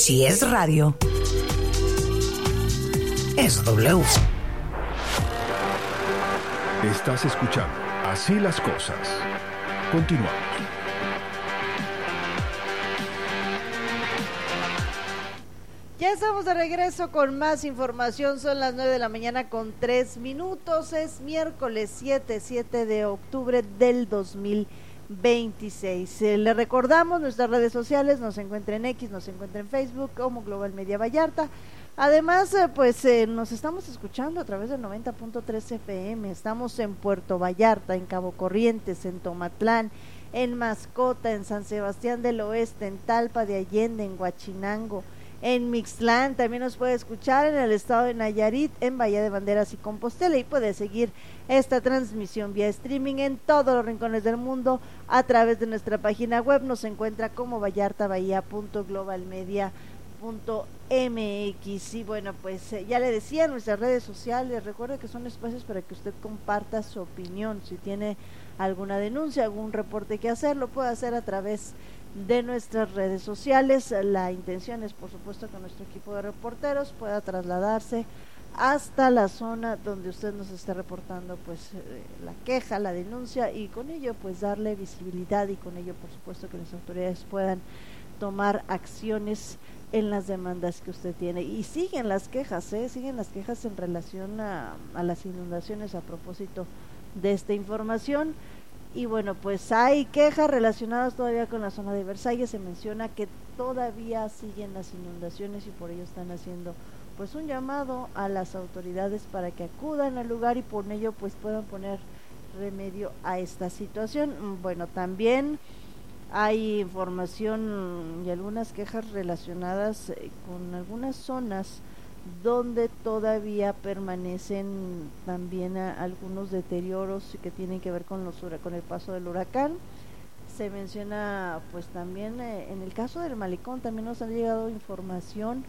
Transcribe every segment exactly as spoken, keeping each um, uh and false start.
Si es radio, es W. Estás escuchando Así las Cosas. Continuamos. Ya estamos de regreso con más información. Son las nueve de la mañana con tres minutos. Es miércoles siete de octubre del dos mil veintiséis. Eh, le recordamos nuestras redes sociales. Nos encuentra en X, nos encuentra en Facebook como Global Media Vallarta. Además, eh, pues eh, nos estamos escuchando a través del noventa punto tres F M. Estamos en Puerto Vallarta, en Cabo Corrientes, en Tomatlán, en Mascota, en San Sebastián del Oeste, en Talpa de Allende, en Huachinango, en Mixtlán. También nos puede escuchar en el estado de Nayarit, en Bahía de Banderas y Compostela, y puede seguir esta transmisión vía streaming en todos los rincones del mundo a través de nuestra página web. Nos encuentra como vallartabahía punto global media punto m x. Y bueno, pues eh, ya le decía, nuestras redes sociales, recuerde que son espacios para que usted comparta su opinión. Si tiene alguna denuncia, algún reporte que hacer, lo puede hacer a través de nuestras redes sociales. La intención es, por supuesto, que nuestro equipo de reporteros pueda trasladarse hasta la zona donde usted nos esté reportando pues eh, la queja, la denuncia, y con ello pues darle visibilidad, y con ello por supuesto que las autoridades puedan tomar acciones en las demandas que usted tiene. Y siguen las quejas, ¿eh? siguen las quejas en relación a, a las inundaciones a propósito de esta información. Y bueno, pues hay quejas relacionadas todavía con la zona de Versalles. Se menciona que todavía siguen las inundaciones y por ello están haciendo pues un llamado a las autoridades para que acudan al lugar y por ello pues puedan poner remedio a esta situación. Bueno, también hay información y algunas quejas relacionadas eh, con algunas zonas donde todavía permanecen también a, algunos deterioros que tienen que ver con los con el paso del huracán. Se menciona pues también eh, en el caso del malecón también nos ha llegado información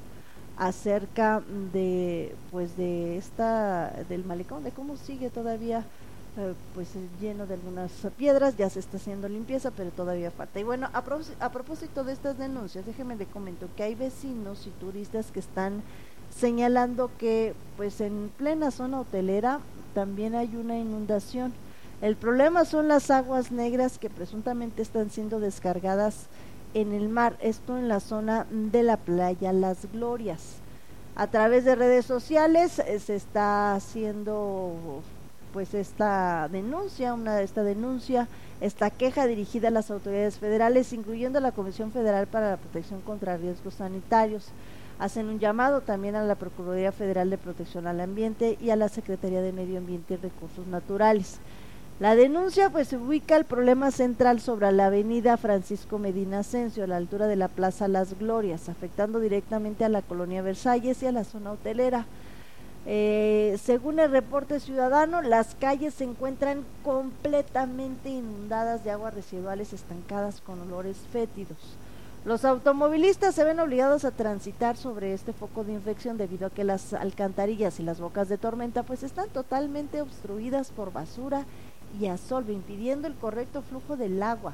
acerca de pues de esta del malecón, de cómo sigue todavía eh, pues lleno de algunas piedras. Ya se está haciendo limpieza, pero todavía falta. Y bueno, a, pro, a propósito de estas denuncias, déjenme le comento que hay vecinos y turistas que están señalando que pues en plena zona hotelera también hay una inundación. El problema son las aguas negras que presuntamente están siendo descargadas en el mar, esto en la zona de la playa Las Glorias. A través de redes sociales eh, se está haciendo pues esta denuncia, una de esta denuncia, esta queja dirigida a las autoridades federales, incluyendo a la Comisión Federal para la Protección contra Riesgos Sanitarios. Hacen un llamado también a la Procuraduría Federal de Protección al Ambiente y a la Secretaría de Medio Ambiente y Recursos Naturales. La denuncia pues ubica el problema central sobre la avenida Francisco Medina Asensio, a la altura de la Plaza Las Glorias, afectando directamente a la colonia Versalles y a la zona hotelera. Eh, según el reporte ciudadano, las calles se encuentran completamente inundadas de aguas residuales estancadas con olores fétidos. Los automovilistas se ven obligados a transitar sobre este foco de infección debido a que las alcantarillas y las bocas de tormenta pues están totalmente obstruidas por basura y asolve, impidiendo el correcto flujo del agua.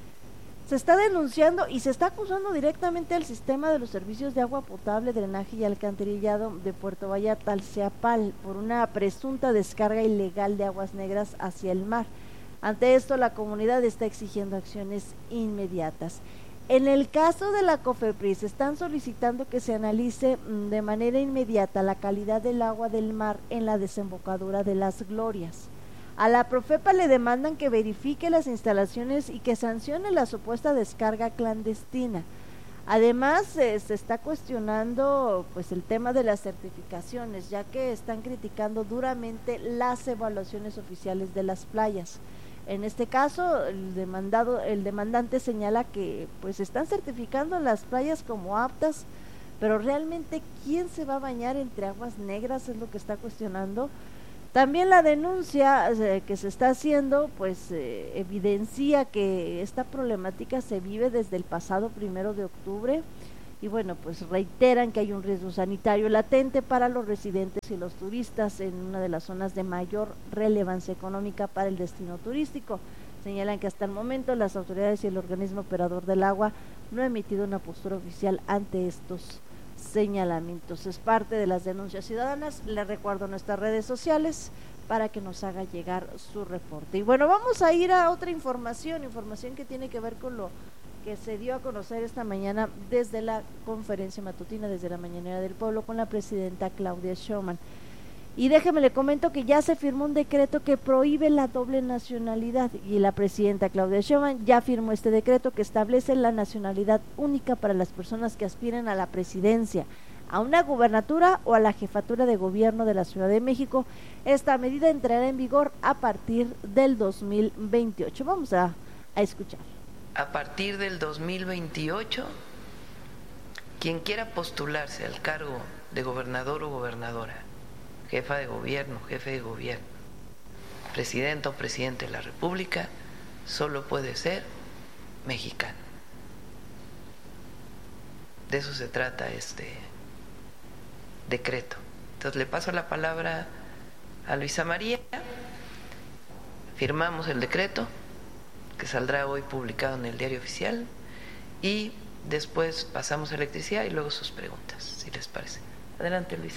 Se está denunciando y se está acusando directamente al sistema de los servicios de agua potable, drenaje y alcantarillado de Puerto Vallarta, al CEAPAL, por una presunta descarga ilegal de aguas negras hacia el mar. Ante esto, la comunidad está exigiendo acciones inmediatas. En el caso de la COFEPRIS, están solicitando que se analice de manera inmediata la calidad del agua del mar en la desembocadura de Las Glorias. A la Profepa le demandan que verifique las instalaciones y que sancione la supuesta descarga clandestina. Además, eh, se está cuestionando pues el tema de las certificaciones, ya que están criticando duramente las evaluaciones oficiales de las playas. En este caso, el demandado, el demandante señala que pues están certificando las playas como aptas, pero realmente ¿quién se va a bañar entre aguas negras? Es lo que está cuestionando. También la denuncia eh, que se está haciendo pues eh, evidencia que esta problemática se vive desde el pasado primero de octubre y bueno, pues reiteran que hay un riesgo sanitario latente para los residentes y los turistas en una de las zonas de mayor relevancia económica para el destino turístico. Señalan que hasta el momento las autoridades y el organismo operador del agua no ha emitido una postura oficial ante estos señalamientos. Es parte de las denuncias ciudadanas. Les recuerdo nuestras redes sociales para que nos haga llegar su reporte. Y bueno, vamos a ir a otra información, información que tiene que ver con lo que se dio a conocer esta mañana desde la conferencia matutina, desde la Mañanera del Pueblo, con la presidenta Claudia Sheinbaum. Y déjeme le comento que ya se firmó un decreto que prohíbe la doble nacionalidad, y la presidenta Claudia Sheinbaum ya firmó este decreto que establece la nacionalidad única para las personas que aspiren a la presidencia, a una gubernatura o a la jefatura de gobierno de la Ciudad de México. Esta medida entrará en vigor a partir del dos mil veintiocho. Vamos a, a escuchar. A partir del dos mil veintiocho, quien quiera postularse al cargo de gobernador o gobernadora, jefa de gobierno, jefe de gobierno, presidente o presidente de la República, solo puede ser mexicano. De eso se trata este decreto. Entonces le paso la palabra a Luisa María. Firmamos el decreto, que saldrá hoy publicado en el Diario Oficial, y después pasamos a electricidad y luego sus preguntas, si les parece. Adelante, Luisa.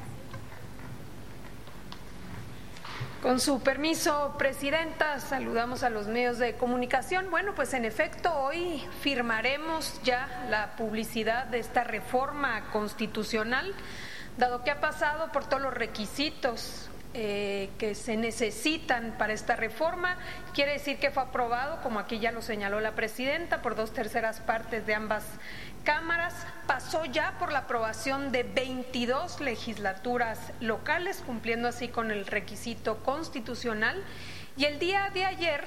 Con su permiso, presidenta, saludamos a los medios de comunicación. Bueno, pues en efecto, hoy firmaremos ya la publicidad de esta reforma constitucional, dado que ha pasado por todos los requisitos eh, que se necesitan para esta reforma. Quiere decir que fue aprobado, como aquí ya lo señaló la presidenta, por dos terceras partes de ambas cámaras. Pasó ya por la aprobación de veintidós legislaturas locales, cumpliendo así con el requisito constitucional, y el día de ayer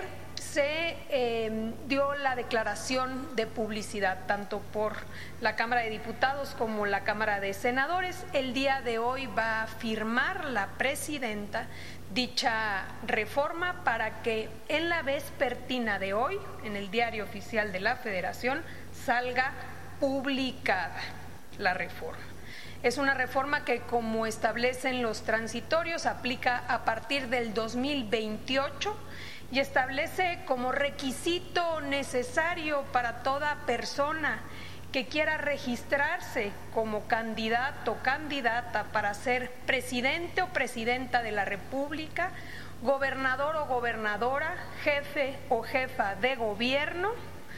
se eh, dio la declaración de publicidad, tanto por la Cámara de Diputados como la Cámara de Senadores. El día de hoy va a firmar la presidenta dicha reforma para que en la vespertina de hoy, en el Diario Oficial de la Federación, salga publicada la reforma. Es una reforma que, como establecen los transitorios, aplica a partir del dos mil veintiocho y establece como requisito necesario para toda persona que quiera registrarse como candidato o candidata para ser presidente o presidenta de la República, gobernador o gobernadora, jefe o jefa de gobierno,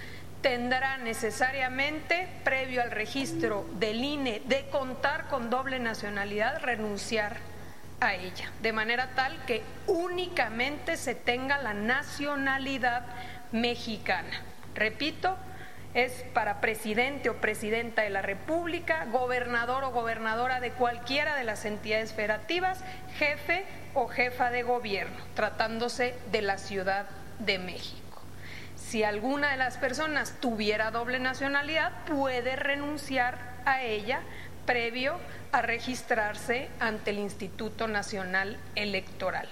tendrá necesariamente, previo al registro del I N E de contar con doble nacionalidad, renunciar a ella, de manera tal que únicamente se tenga la nacionalidad mexicana. Repito, es para presidente o presidenta de la República, gobernador o gobernadora de cualquiera de las entidades federativas, jefe o jefa de gobierno, tratándose de la Ciudad de México. Si alguna de las personas tuviera doble nacionalidad, puede renunciar a ella previo a registrarse ante el Instituto Nacional Electoral.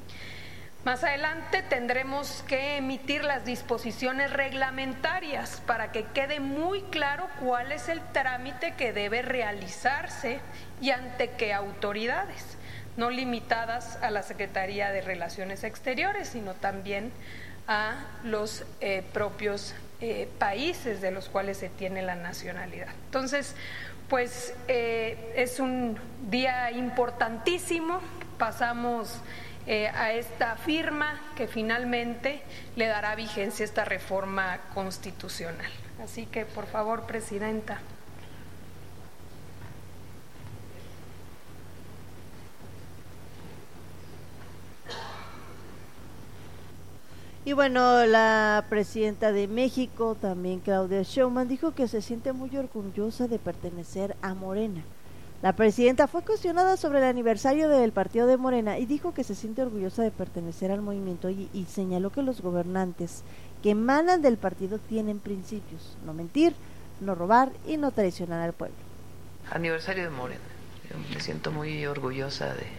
Más adelante tendremos que emitir las disposiciones reglamentarias para que quede muy claro cuál es el trámite que debe realizarse y ante qué autoridades, no limitadas a la Secretaría de Relaciones Exteriores, sino también a los eh, propios eh, países de los cuales se tiene la nacionalidad. Entonces, pues eh, es un día importantísimo. Pasamos eh, a esta firma que finalmente le dará vigencia a esta reforma constitucional. Así que, por favor, presidenta. Y bueno, la presidenta de México, también Claudia Sheinbaum, dijo que se siente muy orgullosa de pertenecer a Morena. La presidenta fue cuestionada sobre el aniversario del partido de Morena y dijo que se siente orgullosa de pertenecer al movimiento y, y señaló que los gobernantes que emanan del partido tienen principios: no mentir, no robar y no traicionar al pueblo. Aniversario de Morena. Yo me siento muy orgullosa de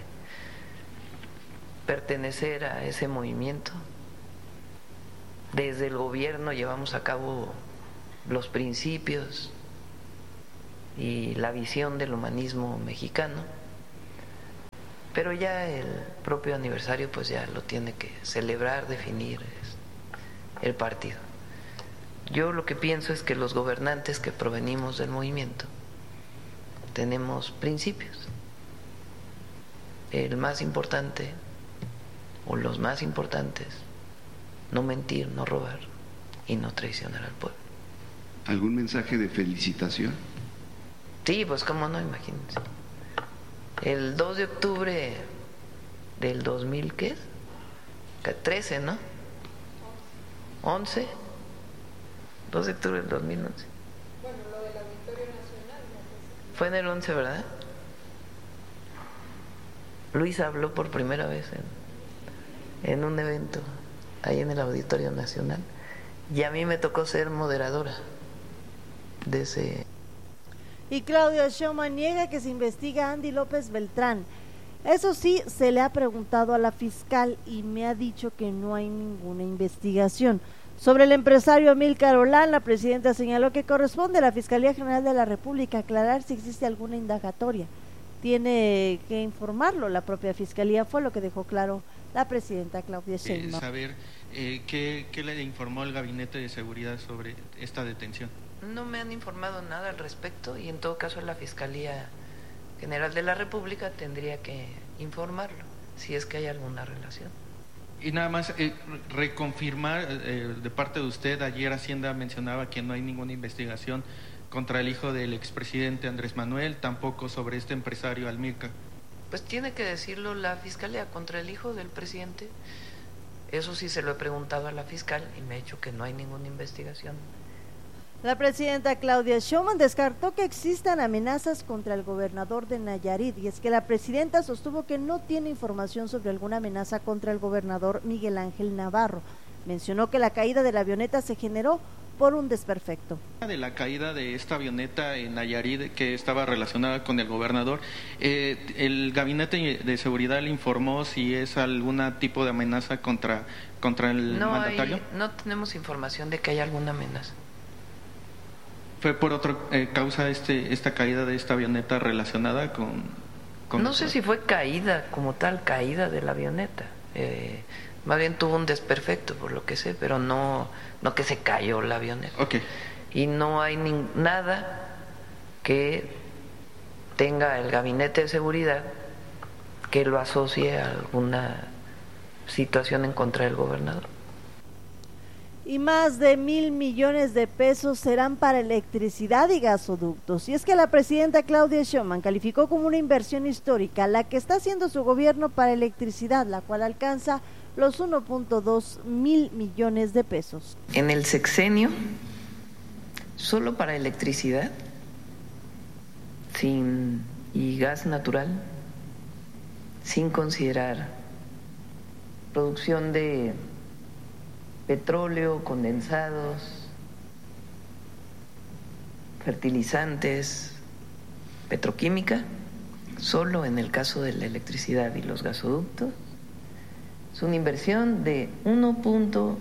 pertenecer a ese movimiento. Desde el gobierno llevamos a cabo los principios y la visión del humanismo mexicano, pero ya el propio aniversario pues ya lo tiene que celebrar, definir el partido. Yo lo que pienso es que los gobernantes que provenimos del movimiento tenemos principios. El más importante, o los más importantes, no mentir, no robar y no traicionar al pueblo. ¿Algún mensaje de felicitación? Sí, pues cómo no, imagínense. El dos de octubre del dos mil, ¿qué es? trece, ¿no? once. dos de octubre del dos mil once. Bueno, lo de la Victoria Nacional. Fue en el once, ¿verdad? Luis habló por primera vez en, en un evento ahí en el Auditorio Nacional y a mí me tocó ser moderadora de ese. Y Claudia Sheinbaum niega que se investiga a Andy López Beltrán. Eso sí, se le ha preguntado a la fiscal y me ha dicho que no hay ninguna investigación. Sobre el empresario Amílcar Olán, la presidenta señaló que corresponde a la Fiscalía General de la República aclarar si existe alguna indagatoria. Tiene que informarlo la propia Fiscalía, fue lo que dejó claro la presidenta Claudia Sheinbaum. Eh, saber eh, ¿qué, qué le informó el Gabinete de Seguridad sobre esta detención. No me han informado nada al respecto y en todo caso la Fiscalía General de la República tendría que informarlo si es que hay alguna relación. Y nada más eh, reconfirmar eh, de parte de usted, ayer Hacienda mencionaba que no hay ninguna investigación contra el hijo del expresidente Andrés Manuel, tampoco sobre este empresario Amílcar. Pues tiene que decirlo la Fiscalía contra el hijo del presidente. Eso sí se lo he preguntado a la fiscal y me ha dicho que no hay ninguna investigación. La presidenta Claudia Sheinbaum descartó que existan amenazas contra el gobernador de Nayarit, y es que la presidenta sostuvo que no tiene información sobre alguna amenaza contra el gobernador Miguel Ángel Navarro. Mencionó que la caída de la avioneta se generó por un desperfecto. De la caída de esta avioneta en Nayarit que estaba relacionada con el gobernador, eh, el Gabinete de Seguridad le informó si es algún tipo de amenaza contra, contra el no mandatario. Hay, no tenemos información de que haya alguna amenaza. ¿Fue por otra eh, causa este esta caída de esta avioneta relacionada con...? con no sé si fue caída como tal, caída de la avioneta. Eh, más bien tuvo un desperfecto, por lo que sé, pero no, no que se cayó la avioneta. Okay. Y no hay ni, nada que tenga el Gabinete de Seguridad que lo asocie a alguna situación en contra del gobernador. Y más de mil millones de pesos serán para electricidad y gasoductos. Y es que la presidenta Claudia Sheinbaum calificó como una inversión histórica la que está haciendo su gobierno para electricidad, la cual alcanza los uno punto dos mil millones de pesos. En el sexenio, solo para electricidad sin y gas natural, sin considerar producción de petróleo, condensados, fertilizantes, petroquímica, solo en el caso de la electricidad y los gasoductos, es una inversión de uno punto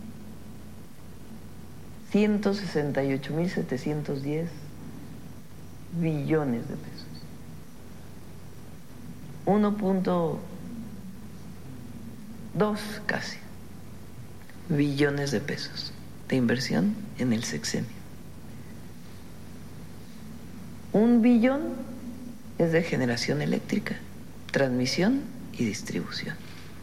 ciento sesenta y ocho mil setecientos diez billones de pesos. uno punto dos casi billones de pesos de inversión en el sexenio. Un billón es de generación eléctrica, transmisión y distribución.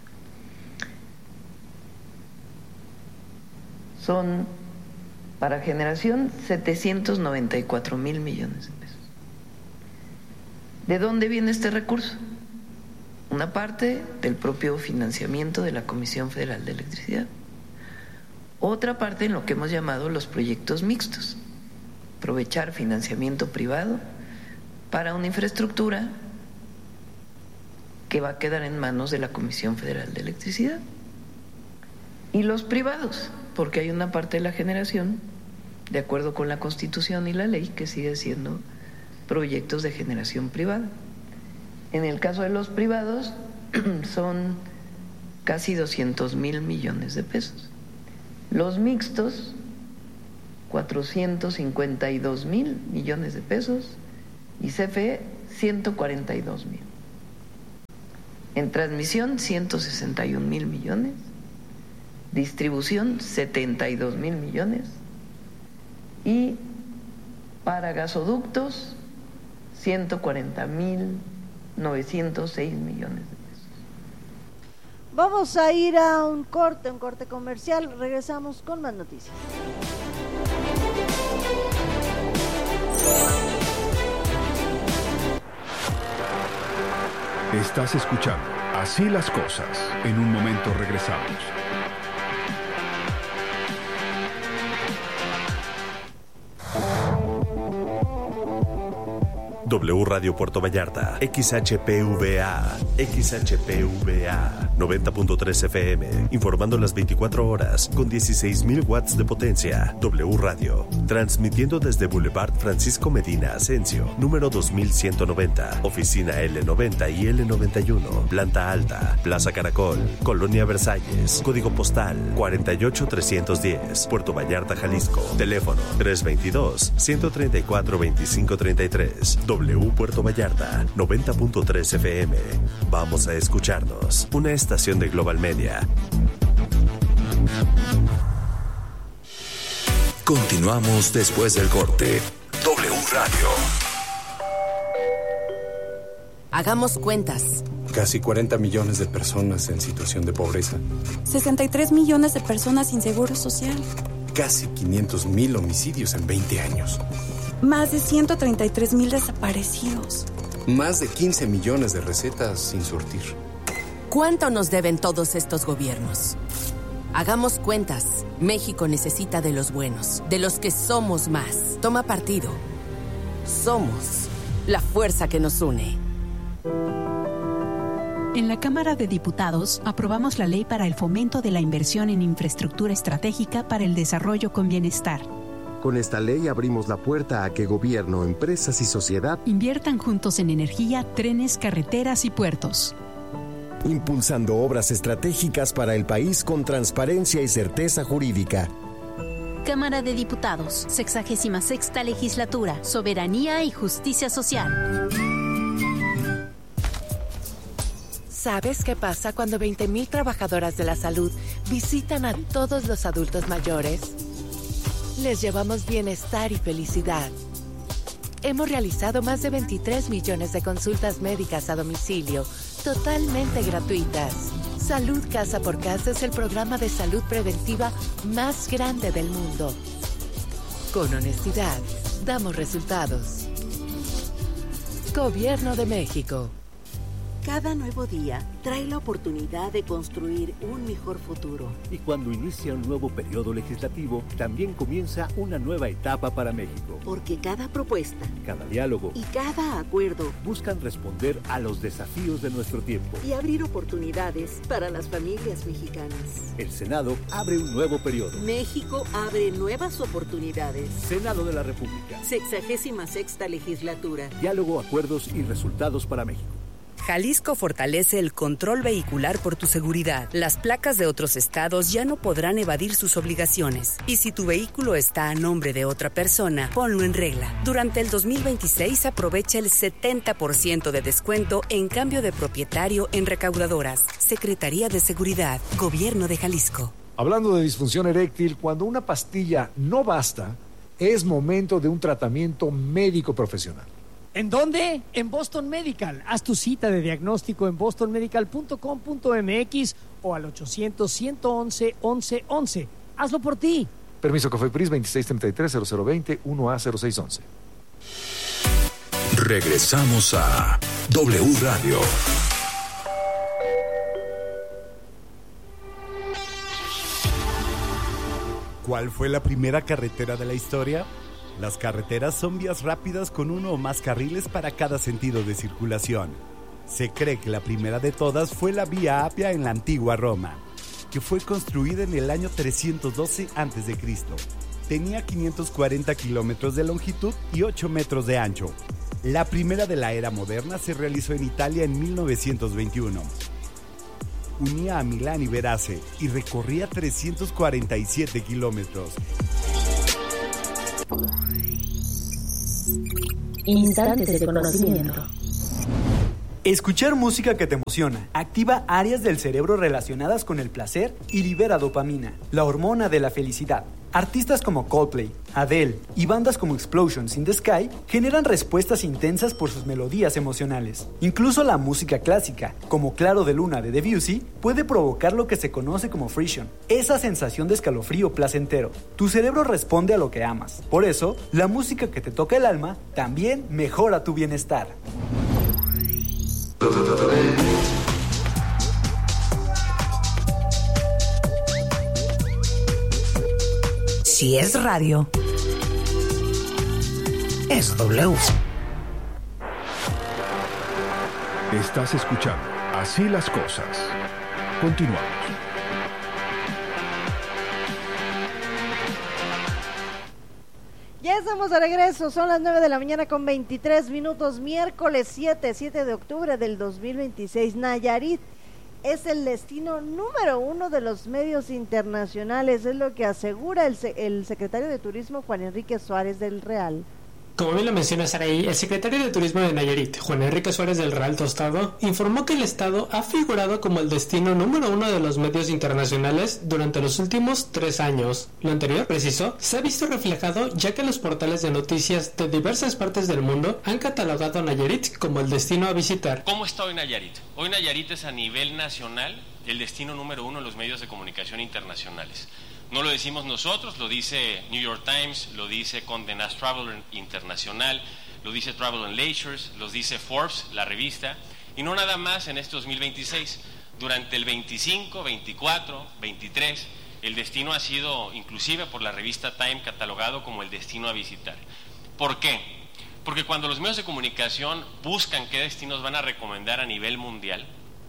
Son para generación setecientos noventa y cuatro mil millones de pesos. ¿De dónde viene este recurso? Una parte del propio financiamiento de la Comisión Federal de Electricidad. Otra parte en lo que hemos llamado los proyectos mixtos, aprovechar financiamiento privado para una infraestructura que va a quedar en manos de la Comisión Federal de Electricidad. Y los privados, porque hay una parte de la generación, de acuerdo con la Constitución y la ley, que sigue siendo proyectos de generación privada. En el caso de los privados son casi doscientos mil millones de pesos. Los mixtos, cuatrocientos cincuenta y dos mil millones de pesos, y C F E, ciento cuarenta y dos mil. En transmisión, ciento sesenta y un mil millones, distribución, setenta y dos mil millones, y para gasoductos ciento cuarenta mil novecientos seis millones de pesos. Vamos a ir a un corte, un corte comercial. Regresamos con más noticias. Estás escuchando Así las Cosas. En un momento regresamos. W Radio Puerto Vallarta, X H P V A, X H P V A, noventa punto tres F M, informando las veinticuatro horas con dieciséis mil watts de potencia. W Radio, transmitiendo desde Boulevard Francisco Medina Asensio, número dos mil ciento noventa, oficina L noventa y L noventa y uno, planta alta, Plaza Caracol, Colonia Versalles, código postal cuarenta y ocho trescientos diez, Puerto Vallarta, Jalisco, teléfono tres veintidós, ciento treinta y cuatro, veinticinco treinta y tres. W Puerto Vallarta, noventa punto tres F M. Vamos a escucharnos. Una estación de Global Media. Continuamos después del corte. W Radio. Hagamos cuentas. Casi cuarenta millones de personas en situación de pobreza. sesenta y tres millones de personas sin seguro social. Casi quinientos mil homicidios en veinte años. Más de ciento treinta y tres mil desaparecidos. Más de quince millones de recetas sin surtir. ¿Cuánto nos deben todos estos gobiernos? Hagamos cuentas. México necesita de los buenos, de los que somos más. Toma partido. Somos la fuerza que nos une. En la Cámara de Diputados aprobamos la ley para el fomento de la inversión en infraestructura estratégica para el desarrollo con bienestar. Con esta ley abrimos la puerta a que gobierno, empresas y sociedad inviertan juntos en energía, trenes, carreteras y puertos. Impulsando obras estratégicas para el país con transparencia y certeza jurídica. Cámara de Diputados, sexagésima sexta legislatura, soberanía y justicia social. ¿Sabes qué pasa cuando veinte mil trabajadoras de la salud visitan a todos los adultos mayores? Les llevamos bienestar y felicidad. Hemos realizado más de veintitrés millones de consultas médicas a domicilio, totalmente gratuitas. Salud Casa por Casa es el programa de salud preventiva más grande del mundo. Con honestidad, damos resultados. Gobierno de México. Cada nuevo día trae la oportunidad de construir un mejor futuro. Y cuando inicia un nuevo periodo legislativo, también comienza una nueva etapa para México. Porque cada propuesta, cada diálogo y cada acuerdo buscan responder a los desafíos de nuestro tiempo y abrir oportunidades para las familias mexicanas. El Senado abre un nuevo periodo. México abre nuevas oportunidades. Senado de la República. Sexagésima sexta legislatura. Diálogo, acuerdos y resultados para México. Jalisco fortalece el control vehicular por tu seguridad. Las placas de otros estados ya no podrán evadir sus obligaciones. Y si tu vehículo está a nombre de otra persona, ponlo en regla. Durante el dos mil veintiséis aprovecha el setenta por ciento de descuento en cambio de propietario en recaudadoras. Secretaría de Seguridad, Gobierno de Jalisco. Hablando de disfunción eréctil, cuando una pastilla no basta, es momento de un tratamiento médico profesional. ¿En dónde? En Boston Medical. Haz tu cita de diagnóstico en boston medical punto com punto m x o al ochocientos, ciento once, once, once. Hazlo por ti. Permiso COFEPRIS veintiséis treinta y tres, cero cero veinte, uno A cero seis once. Regresamos a W Radio. ¿Cuál fue la primera carretera de la historia? Las carreteras son vías rápidas con uno o más carriles para cada sentido de circulación. Se cree que la primera de todas fue la Vía Apia en la antigua Roma, que fue construida en el año trescientos doce antes de Cristo. Tenía quinientos cuarenta kilómetros de longitud y ocho metros de ancho. La primera de la era moderna se realizó en Italia en mil novecientos veintiuno. Unía a Milán y Verace y recorría trescientos cuarenta y siete kilómetros. Instantes de conocimiento. Escuchar música que te emociona activa áreas del cerebro relacionadas con el placer y libera dopamina, la hormona de la felicidad. Artistas como Coldplay, Adele y bandas como Explosions in the Sky generan respuestas intensas por sus melodías emocionales. Incluso la música clásica, como Claro de Luna de Debussy, puede provocar lo que se conoce como frisson, esa sensación de escalofrío placentero. Tu cerebro responde a lo que amas. Por eso, la música que te toca el alma también mejora tu bienestar. Si es radio, es W. Estás escuchando Así las Cosas. Continuamos. Ya estamos de regreso, son las nueve de la mañana con veintitrés minutos, miércoles siete, siete de octubre del dos mil veintiséis. Nayarit es el destino número uno de los medios internacionales, es lo que asegura el, el secretario de Turismo Juan Enrique Suárez del Real. Como bien lo menciona Saraí, el secretario de Turismo de Nayarit, Juan Enrique Suárez del Real Tostado, informó que el estado ha figurado como el destino número uno de los medios internacionales durante los últimos tres años. Lo anterior, precisó, se ha visto reflejado ya que los portales de noticias de diversas partes del mundo han catalogado a Nayarit como el destino a visitar. ¿Cómo está hoy Nayarit? Hoy Nayarit es a nivel nacional el destino número uno en los medios de comunicación internacionales. No lo decimos nosotros, lo dice New York Times, lo dice Condé Nast Traveler Internacional, lo dice Travel and Leisures, lo dice Forbes, la revista, y no nada más en este dos mil veintiséis. Durante el veinticinco, veinticuatro, veintitrés, el destino ha sido, inclusive por la revista Time, catalogado como el destino a visitar. ¿Por qué? Porque cuando los medios de comunicación buscan qué destinos van a recomendar a nivel mundial,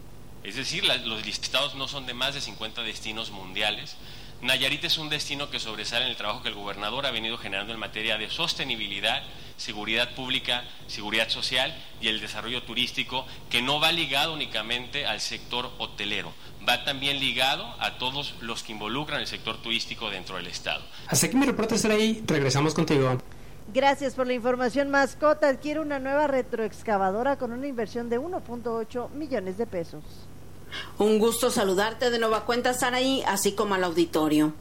es decir, la, los listados no son de más de cincuenta destinos mundiales, Nayarit es un destino que sobresale en el trabajo que el gobernador ha venido generando en materia de sostenibilidad, seguridad pública, seguridad social y el desarrollo turístico, que no va ligado únicamente al sector hotelero, va también ligado a todos los que involucran el sector turístico dentro del estado. Hasta aquí mi reporte será ahí, regresamos contigo. Gracias por la información. Mascota adquiere una nueva retroexcavadora con una inversión de uno punto ocho millones de pesos. Un gusto saludarte de nueva cuenta, Saraí, así como al auditorio.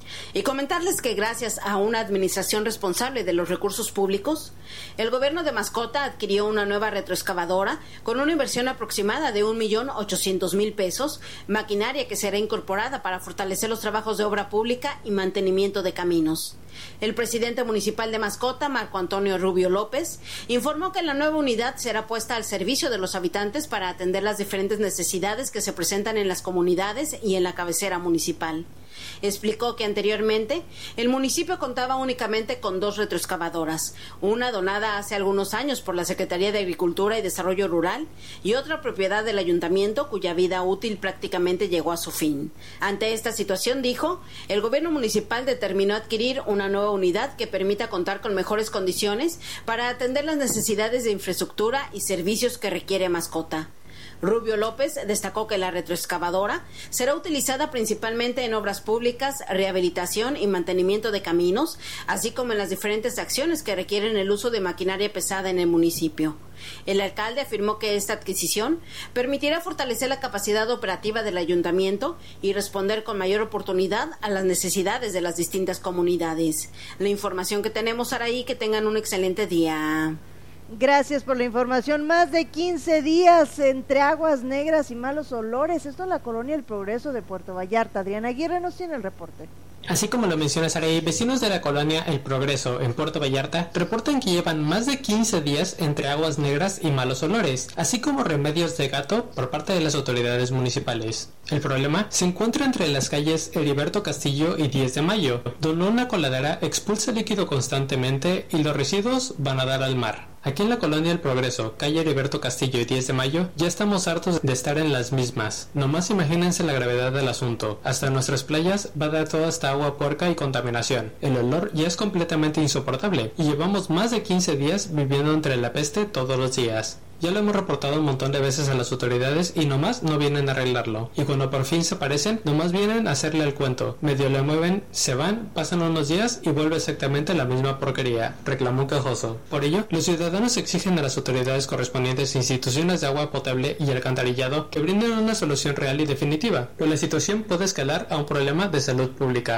Y comentarles que gracias a una administración responsable de los recursos públicos, el gobierno de Mascota adquirió una nueva retroexcavadora con una inversión aproximada de un millón ochocientos mil pesos, maquinaria que será incorporada para fortalecer los trabajos de obra pública y mantenimiento de caminos. El presidente municipal de Mascota, Marco Antonio Rubio López, informó que la nueva unidad será puesta al servicio de los habitantes para atender las diferentes necesidades que se presentan en las comunidades y en la cabecera municipal. Explicó que anteriormente el municipio contaba únicamente con dos retroexcavadoras, una donada hace algunos años por la Secretaría de Agricultura y Desarrollo Rural y otra propiedad del ayuntamiento cuya vida útil prácticamente llegó a su fin. Ante esta situación, dijo, el gobierno municipal determinó adquirir una nueva unidad que permita contar con mejores condiciones para atender las necesidades de infraestructura y servicios que requiere Mascota. Rubio López destacó que la retroexcavadora será utilizada principalmente en obras públicas, rehabilitación y mantenimiento de caminos, así como en las diferentes acciones que requieren el uso de maquinaria pesada en el municipio. El alcalde afirmó que esta adquisición permitirá fortalecer la capacidad operativa del ayuntamiento y responder con mayor oportunidad a las necesidades de las distintas comunidades. La información que tenemos, Saraí, que tengan un excelente día. Gracias por la información. Más de quince días entre aguas negras y malos olores. Esto en la colonia El Progreso de Puerto Vallarta. Adriana Aguirre nos tiene el reporte. Así como lo menciona Saraí, vecinos de la colonia El Progreso en Puerto Vallarta reportan que llevan más de quince días entre aguas negras y malos olores, así como remedios de gato por parte de las autoridades municipales. El problema se encuentra entre las calles Heriberto Castillo y diez de mayo, donde una coladera expulsa líquido constantemente y los residuos van a dar al mar. Aquí en la colonia El Progreso, calle Heriberto Castillo y diez de mayo, ya estamos hartos de estar en las mismas. Nomás imagínense la gravedad del asunto. Hasta nuestras playas va a dar toda esta agua puerca y contaminación. El olor ya es completamente insoportable y llevamos más de quince días viviendo entre la peste todos los días. Ya lo hemos reportado un montón de veces a las autoridades y nomás no vienen a arreglarlo. Y cuando por fin se aparecen, nomás vienen a hacerle el cuento. Medio le mueven, se van, pasan unos días y vuelve exactamente la misma porquería, reclamó un quejoso. Por ello, los ciudadanos exigen a las autoridades correspondientes e instituciones de agua potable y alcantarillado que brinden una solución real y definitiva, pues la situación puede escalar a un problema de salud pública.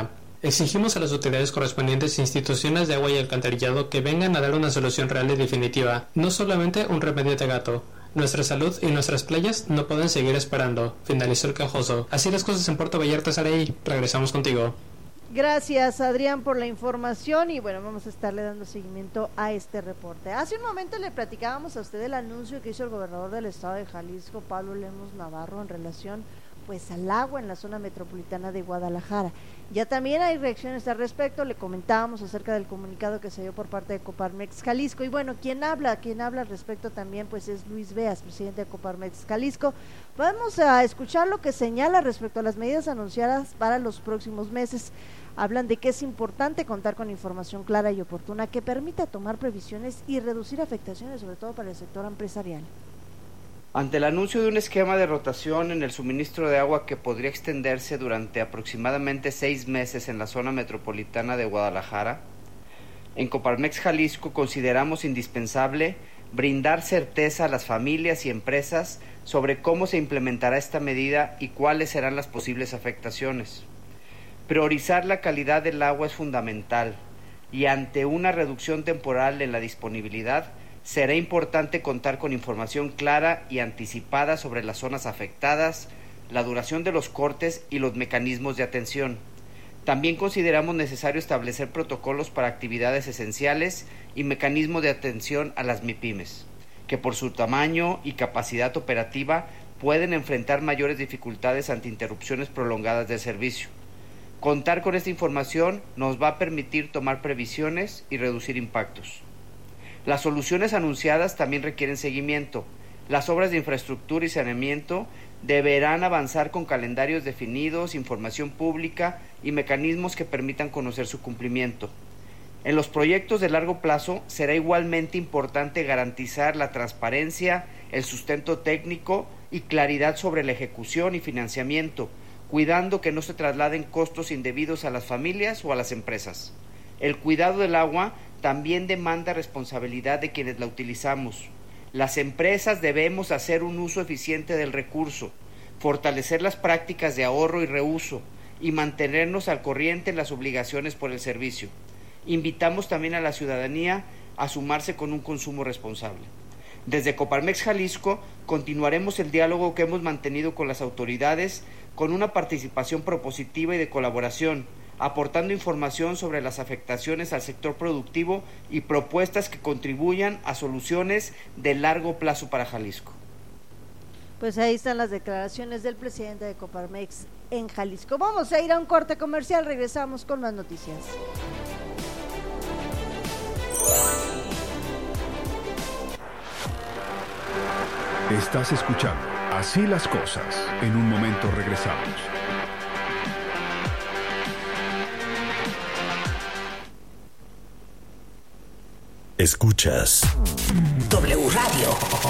Exigimos a las autoridades correspondientes e instituciones de agua y alcantarillado que vengan a dar una solución real y definitiva, no solamente un remedio de gato. Nuestra salud y nuestras playas no pueden seguir esperando. Finalizó el quejoso. Así las cosas en Puerto Vallarta, Saraí. Regresamos contigo. Gracias, Adrián, por la información y bueno, vamos a estarle dando seguimiento a este reporte. Hace un momento le platicábamos a usted el anuncio que hizo el gobernador del estado de Jalisco, Pablo Lemos Navarro, en relación pues al agua en la zona metropolitana de Guadalajara. Ya también hay reacciones al respecto, le comentábamos acerca del comunicado que se dio por parte de Coparmex Jalisco y bueno, quien habla, quien habla al respecto también pues es Luis Beas, presidente de Coparmex Jalisco. Vamos a escuchar lo que señala respecto a las medidas anunciadas para los próximos meses. Hablan de que es importante contar con información clara y oportuna que permita tomar previsiones y reducir afectaciones, sobre todo para el sector empresarial. Ante el anuncio de un esquema de rotación en el suministro de agua que podría extenderse durante aproximadamente seis meses en la zona metropolitana de Guadalajara, en Coparmex Jalisco consideramos indispensable brindar certeza a las familias y empresas sobre cómo se implementará esta medida y cuáles serán las posibles afectaciones. Priorizar la calidad del agua es fundamental y ante una reducción temporal en la disponibilidad, será importante contar con información clara y anticipada sobre las zonas afectadas, la duración de los cortes y los mecanismos de atención. También consideramos necesario establecer protocolos para actividades esenciales y mecanismos de atención a las MIPYMES, que por su tamaño y capacidad operativa pueden enfrentar mayores dificultades ante interrupciones prolongadas del servicio. Contar con esta información nos va a permitir tomar previsiones y reducir impactos. Las soluciones anunciadas también requieren seguimiento. Las obras de infraestructura y saneamiento deberán avanzar con calendarios definidos, información pública y mecanismos que permitan conocer su cumplimiento. En los proyectos de largo plazo será igualmente importante garantizar la transparencia, el sustento técnico y claridad sobre la ejecución y financiamiento, cuidando que no se trasladen costos indebidos a las familias o a las empresas. El cuidado del agua también demanda responsabilidad de quienes la utilizamos. Las empresas debemos hacer un uso eficiente del recurso, fortalecer las prácticas de ahorro y reuso y mantenernos al corriente en las obligaciones por el servicio. Invitamos también a la ciudadanía a sumarse con un consumo responsable. Desde Coparmex Jalisco continuaremos el diálogo que hemos mantenido con las autoridades con una participación propositiva y de colaboración, aportando información sobre las afectaciones al sector productivo y propuestas que contribuyan a soluciones de largo plazo para Jalisco. Pues ahí están las declaraciones del presidente de Coparmex en Jalisco. Vamos a ir a un corte comercial, regresamos con más noticias. Estás escuchando Así las cosas. En un momento regresamos. Escuchas W Radio.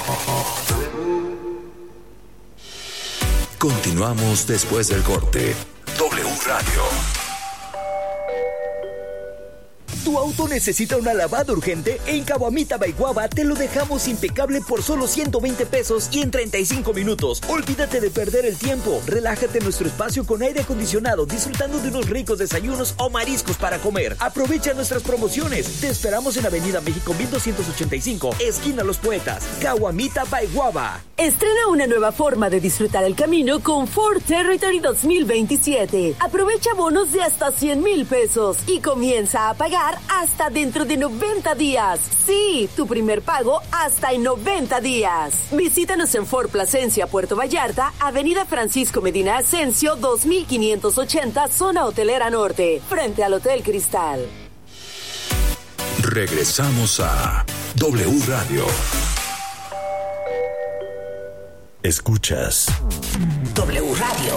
Continuamos después del corte. W Radio. ¿Tu auto necesita una lavada urgente? En Caguamita by Guava te lo dejamos impecable por solo ciento veinte pesos y en treinta y cinco minutos. Olvídate de perder el tiempo. Relájate en nuestro espacio con aire acondicionado, disfrutando de unos ricos desayunos o mariscos para comer. Aprovecha nuestras promociones. Te esperamos en Avenida México mil doscientos ochenta y cinco, esquina Los Poetas. Caguamita by Guava. Estrena una nueva forma de disfrutar el camino con Ford Territory dos mil veintisiete. Aprovecha bonos de hasta cien mil pesos y comienza a pagar hasta dentro de noventa días. Sí, tu primer pago hasta en noventa días. Visítanos en Ford Plasencia, Puerto Vallarta, Avenida Francisco Medina Asensio, dos mil quinientos ochenta, Zona Hotelera Norte, frente al Hotel Cristal. Regresamos a W Radio. Escuchas W Radio.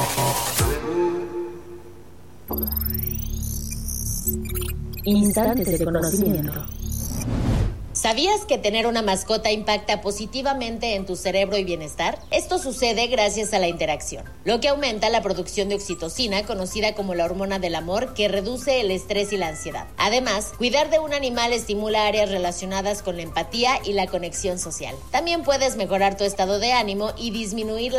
Instantes de conocimiento. ¿Sabías que tener una mascota impacta positivamente en tu cerebro y bienestar? Esto sucede gracias a la interacción, lo que aumenta la producción de oxitocina, conocida como la hormona del amor, que reduce el estrés y la ansiedad. Además, cuidar de un animal estimula áreas relacionadas con la empatía y la conexión social. También puedes mejorar tu estado de ánimo y disminuir la